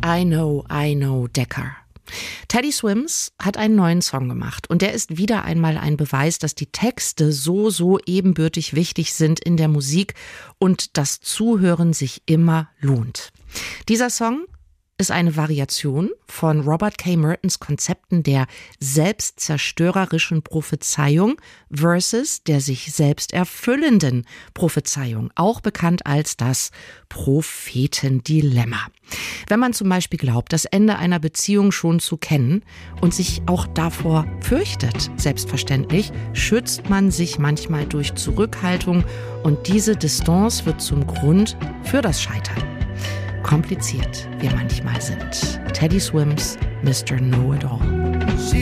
I know, Decker. Teddy Swims hat einen neuen Song gemacht und der ist wieder einmal ein Beweis, dass die Texte so ebenbürtig wichtig sind in der Musik und das Zuhören sich immer lohnt. Dieser Song ist eine Variation von Robert K. Mertens Konzepten der selbstzerstörerischen Prophezeiung versus der sich selbst erfüllenden Prophezeiung, auch bekannt als das Prophetendilemma. Wenn man zum Beispiel glaubt, das Ende einer Beziehung schon zu kennen und sich auch davor fürchtet, selbstverständlich, schützt man sich manchmal durch Zurückhaltung und diese Distanz wird zum Grund für das Scheitern. Kompliziert wir manchmal sind. Teddy Swims, Mr. Know-It-All.